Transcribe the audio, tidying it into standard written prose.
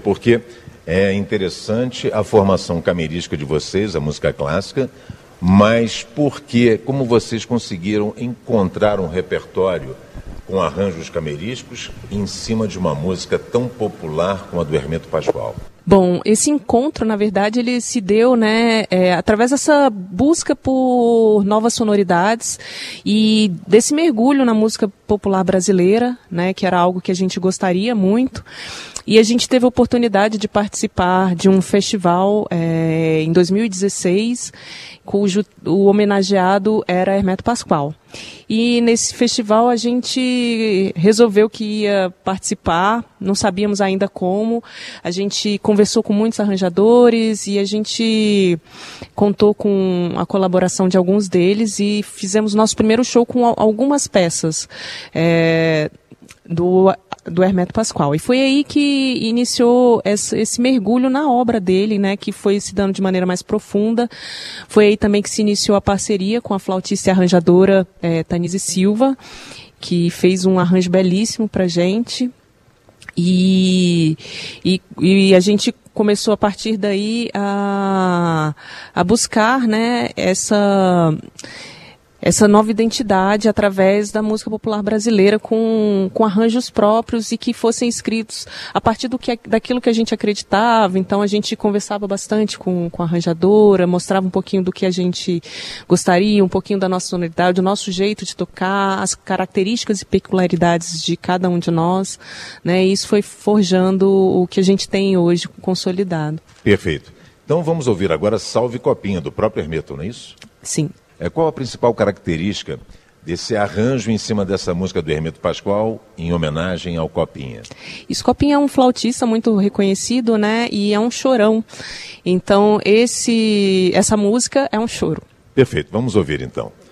porque é interessante a formação camerística de vocês, a música clássica, mas porque, como vocês conseguiram encontrar um repertório com arranjos camerísticos em cima de uma música tão popular como a do Hermeto Pascoal? Bom, esse encontro, na verdade, ele se deu, né, através dessa busca por novas sonoridades e desse mergulho na música popular brasileira, né, que era algo que a gente gostaria muito. E a gente teve a oportunidade de participar de um festival em 2016, cujo o homenageado era Hermeto Pascoal. E nesse festival a gente resolveu que ia participar, não sabíamos ainda como. A gente conversou com muitos arranjadores e a gente contou com a colaboração de alguns deles e fizemos nosso primeiro show com algumas peças do Hermeto Pascoal. E foi aí que iniciou esse mergulho na obra dele, né, que foi se dando de maneira mais profunda. Foi aí também que se iniciou a parceria com a flautista e arranjadora Tanise Silva, que fez um arranjo belíssimo pra gente. E a gente começou a partir daí a buscar, né, essa nova identidade através da música popular brasileira com arranjos próprios e que fossem escritos a partir daquilo que a gente acreditava. Então a gente conversava bastante com a arranjadora, mostrava um pouquinho do que a gente gostaria, um pouquinho da nossa sonoridade, do nosso jeito de tocar, as características e peculiaridades de cada um de nós, né? E isso foi forjando o que a gente tem hoje consolidado. Perfeito. Então vamos ouvir agora Salve Copinha, do próprio Hermeto, não é isso? Sim. Qual a principal característica desse arranjo em cima dessa música do Hermeto Pascoal em homenagem ao Copinha? Isso, Copinha é um flautista muito reconhecido, né? E é um chorão. Então essa música é um choro. Perfeito, vamos ouvir então.